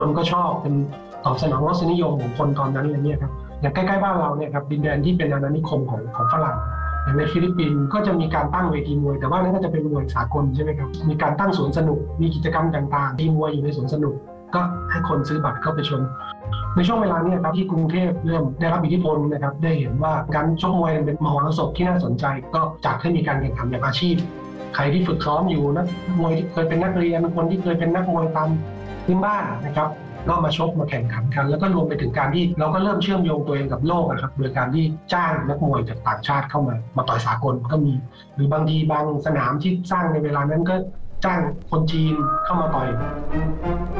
คนก็ชอบเป็นตอบสนองรสนิยมของคนตอนนั้นอะไรเงี้ยครับอย่างใกล้ๆบ้านเราเนี่ยครับดินแดนที่เป็นอาณานิคมของฝรั่งอย่างในฟิลิปปินส์ก็จะมีการตั้งเวทีมวยแต่ว่านั้นก็จะเป็นมวยสากลใช่ไหมครับมีการตั้งสวนสนุกมีกิจกรรมต่างๆทีมวยอยู่ในสวนสนุกก็ให้คนซื้อบัตรเข้าไปชมในช่วงเวลานี้ครับที่กรุงเทพเริ่มได้รับอิทธิพลนะครับได้เห็นว่าการชกมวยเป็นมหรสพที่น่าสนใจก็จัดให้มีการแข่งขันแบบอาชีพใครที่ฝึกซ้อมอยู่นักมวยที่เคยเป็นนักเรียนคนที่เคยเป็นนักมวยตามพื้นบ้านนะครับก็มาชกมาแข่งขันกันแล้วก็รวมไปถึงการที่เราก็เริ่มเชื่อมโยงตัวเองกับโลกนะครับโดยการที่จ้างนักมวยจากต่างชาติเข้ามาต่อยสากลก็มีหรือบางทีบางสนามที่สร้างในเวลานั้นก็จ้างคนจีนเข้ามาต่อย